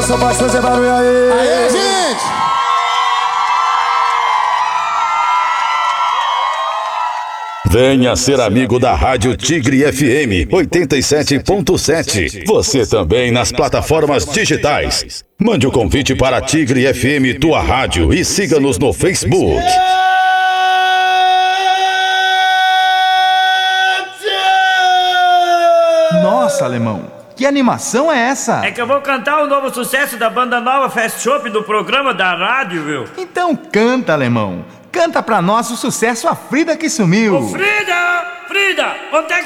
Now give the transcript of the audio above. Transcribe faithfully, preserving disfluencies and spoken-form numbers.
só pode fazer barulho aí. Aê, gente! Venha ser amigo da Rádio Tigre F M oitenta e sete ponto sete. Você também nas plataformas digitais. Mande o convite para a Tigre F M Tua Rádio e siga-nos no Facebook. Nossa, Alemão, que animação é essa? É que eu vou cantar o novo sucesso da banda nova Fast Shop do programa da rádio, viu? Então canta, Alemão. Canta pra nós o sucesso A Frida que Sumiu. Ô, Frida! Frida! Onde é que